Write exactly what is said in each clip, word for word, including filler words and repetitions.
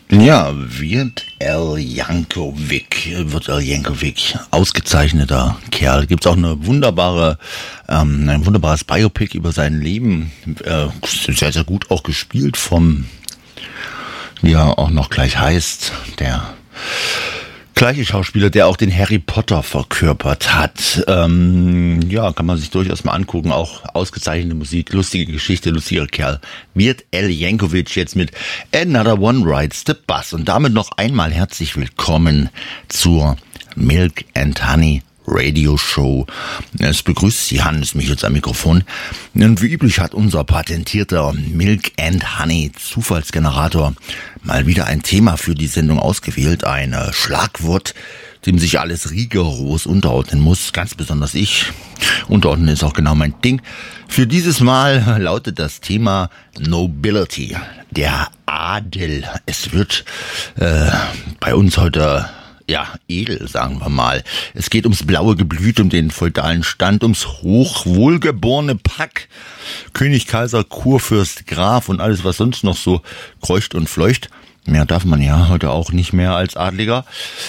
Ja, wird Al Yankovic, wird Al Yankovic ausgezeichneter Kerl. Gibt's auch eine wunderbare, ähm, ein wunderbares Biopic über sein Leben. Äh, sehr, sehr gut auch gespielt vom, wie er auch noch gleich heißt, der gleiche Schauspieler, der auch den Harry Potter verkörpert hat. Ähm, ja, kann man sich durchaus mal angucken. Auch ausgezeichnete Musik, lustige Geschichte, lustiger Kerl. Wird Al Yankovic jetzt mit Another One Rides the Bus. Und damit noch einmal herzlich willkommen zur Milk and Honey Radio Show. Es begrüßt Sie Hannes Michels am Mikrofon. Und wie üblich hat unser patentierter Milk and Honey Zufallsgenerator mal wieder ein Thema für die Sendung ausgewählt. Ein Schlagwort, dem sich alles rigoros unterordnen muss. Ganz besonders ich. Unterordnen ist auch genau mein Ding. Für dieses Mal lautet das Thema Nobility. Der Adel. Es wird äh, bei uns heute ja, edel, sagen wir mal. Es geht ums blaue Geblüt, um den feudalen Stand, ums hochwohlgeborene Pack. König, Kaiser, Kurfürst, Graf und alles, was sonst noch so kreucht und fleucht. Mehr darf man ja heute auch nicht mehr als Adliger.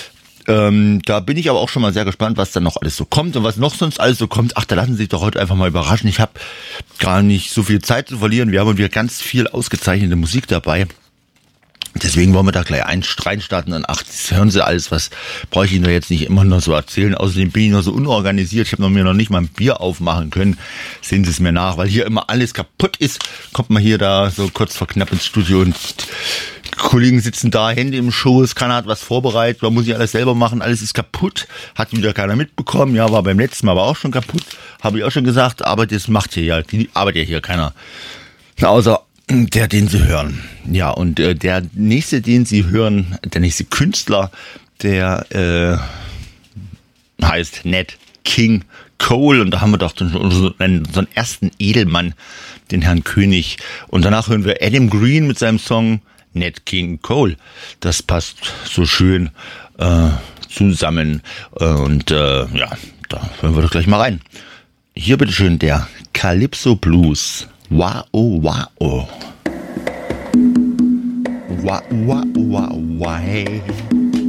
Ähm, da bin ich aber auch schon mal sehr gespannt, was dann noch alles so kommt und was noch sonst alles so kommt. Ach, da lassen Sie sich doch heute einfach mal überraschen. Ich habe gar nicht so viel Zeit zu verlieren. Wir haben wieder ganz viel ausgezeichnete Musik dabei. Deswegen wollen wir da gleich reinstarten und ach, das hören Sie alles, was brauche ich Ihnen da jetzt nicht immer noch so erzählen. Außerdem bin ich noch so unorganisiert, ich habe mir noch nicht mal ein Bier aufmachen können. Sehen Sie es mir nach, weil hier immer alles kaputt ist. Kommt man hier da so kurz vor knapp ins Studio und die Kollegen sitzen da, Hände im Schoß, keiner hat was vorbereitet, man muss ja alles selber machen, alles ist kaputt. Hat wieder keiner mitbekommen, ja, war beim letzten Mal aber auch schon kaputt. Habe ich auch schon gesagt, aber das macht hier ja, die arbeitet ja hier keiner. Außer der, den Sie hören. Ja, und äh, der nächste, den Sie hören, der nächste Künstler, der äh, heißt Nat King Cole. Und da haben wir doch so einen, so einen ersten Edelmann, den Herrn König. Und danach hören wir Adam Green mit seinem Song Nat King Cole. Das passt so schön äh, zusammen. Und äh, ja, da hören wir doch gleich mal rein. Hier bitteschön der Calypso Blues. Wow, wow. Wow, wow, wow, wow.